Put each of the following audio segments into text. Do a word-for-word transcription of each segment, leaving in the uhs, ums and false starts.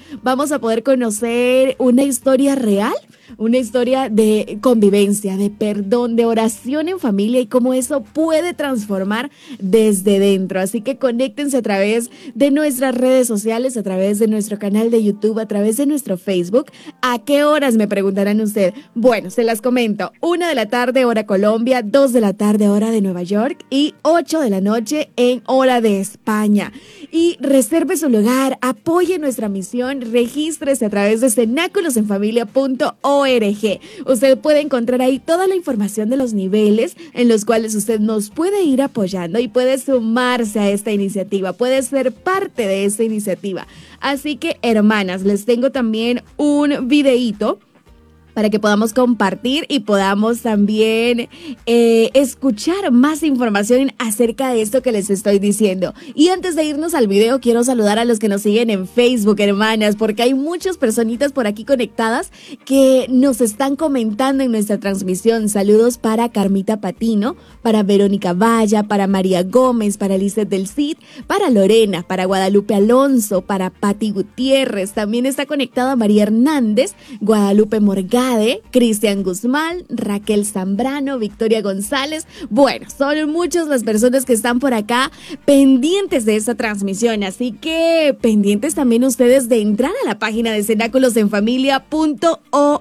vamos a poder conocer una historia real, una historia de convivencia, de perdón, de oración en familia y cómo eso puede transformar desde dentro. Así que conéctense a través de nuestras redes sociales, a través de nuestro canal de YouTube, a través de nuestro Facebook. ¿A qué horas me preguntarán usted? Bueno, se las comento. Una de la tarde, hora Colombia, dos de la tarde, hora de Nueva York y ocho de la noche en hora de España. Y reserve su lugar, apoye nuestra misión, regístrese a través de cenáculos en familia punto org. Usted puede encontrar ahí toda la información de los niveles en los cuales usted nos puede ir apoyando y puede sumarse a esta iniciativa, puede ser parte de esta iniciativa. Así que, hermanas, les tengo también un videíto para que podamos compartir y podamos también eh, escuchar más información acerca de esto que les estoy diciendo. Y antes de irnos al video, quiero saludar a los que nos siguen en Facebook, hermanas, porque hay muchas personitas por aquí conectadas que nos están comentando en nuestra transmisión. Saludos para Carmita Patino, para Verónica Valla, para María Gómez, para Lizeth del Cid, para Lorena, para Guadalupe Alonso, para Pati Gutiérrez. También está conectada María Hernández, Guadalupe Morgado, Cristian Guzmán, Raquel Zambrano, Victoria González. Bueno, son muchas las personas que están por acá pendientes de esta transmisión, así que pendientes también ustedes de entrar a la página de cenáculos en familia punto org.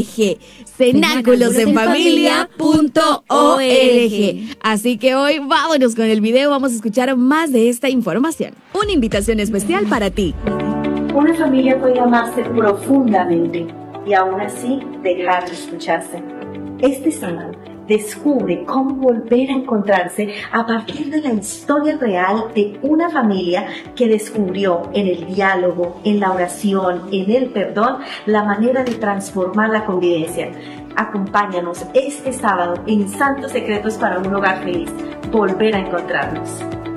cenáculos en familia punto org. Así que hoy vámonos con el video, vamos a escuchar más de esta información. Una invitación especial para ti. Una familia puede amarse profundamente y aún así dejar de escucharse. Este sábado descubre cómo volver a encontrarse a partir de la historia real de una familia que descubrió en el diálogo, en la oración, en el perdón, la manera de transformar la convivencia. Acompáñanos este sábado en Santos Secretos para un Hogar Feliz. Volver a encontrarnos.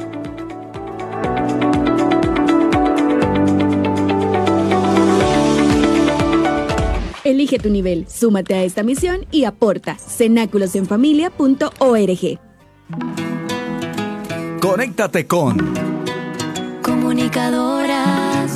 Elige tu nivel, súmate a esta misión y aporta. cenáculos en familia punto org. Conéctate con Comunicadoras.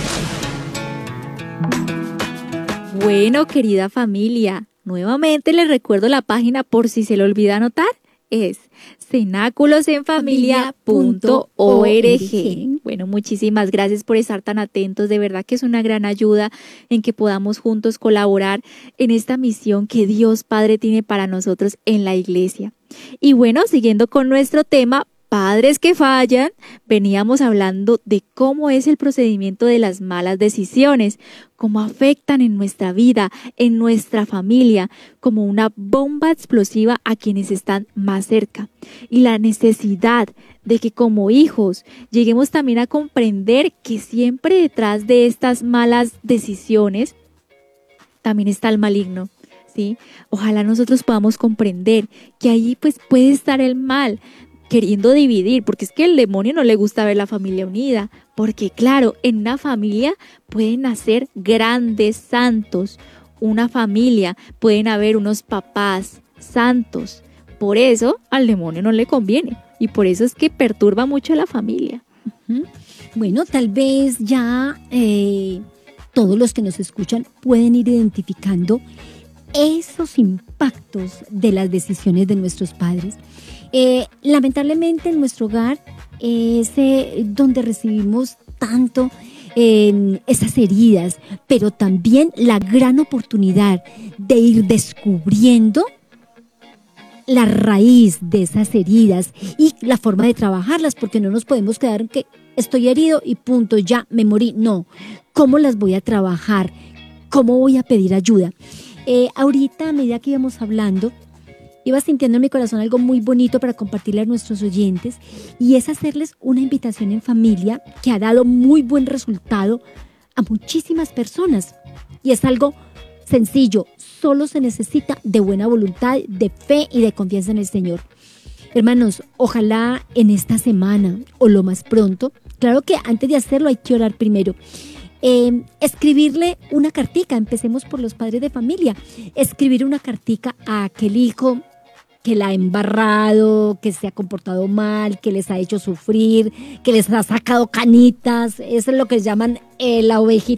Bueno, querida familia, nuevamente les recuerdo la página por si se le olvida anotar. Es cenáculos en familia punto org. Bueno, muchísimas gracias por estar tan atentos. De verdad que es una gran ayuda en que podamos juntos colaborar en esta misión que Dios Padre tiene para nosotros en la iglesia. Y bueno, siguiendo con nuestro tema, padres que fallan, veníamos hablando de cómo es el procedimiento de las malas decisiones, cómo afectan en nuestra vida, en nuestra familia, como una bomba explosiva a quienes están más cerca. Y la necesidad de que como hijos lleguemos también a comprender que siempre detrás de estas malas decisiones también está el maligno. ¿Sí? Ojalá nosotros podamos comprender que ahí pues puede estar el mal, queriendo dividir, porque es que al demonio no le gusta ver la familia unida, porque claro, en una familia pueden nacer grandes santos, una familia pueden haber unos papás santos, por eso al demonio no le conviene y por eso es que perturba mucho a la familia. Uh-huh. Bueno, tal vez ya eh, todos los que nos escuchan pueden ir identificando esos impactos de las decisiones de nuestros padres. Eh, lamentablemente en nuestro hogar es eh, donde recibimos tanto eh, esas heridas, pero también la gran oportunidad de ir descubriendo la raíz de esas heridas y la forma de trabajarlas, porque no nos podemos quedar en que estoy herido y punto, ya me morí. No, ¿cómo las voy a trabajar? ¿Cómo voy a pedir ayuda? Eh, ahorita, a medida que íbamos hablando, iba sintiendo en mi corazón algo muy bonito para compartirle a nuestros oyentes, y es hacerles una invitación en familia que ha dado muy buen resultado a muchísimas personas. Y es algo sencillo, solo se necesita de buena voluntad, de fe y de confianza en el Señor. Hermanos, ojalá en esta semana o lo más pronto, claro que antes de hacerlo hay que orar primero, Eh, escribirle una cartica. Empecemos por los padres de familia. Escribir una cartica a aquel hijo que la ha embarrado, que se ha comportado mal, que les ha hecho sufrir, que les ha sacado canitas. Eso es lo que llaman eh, la ovejita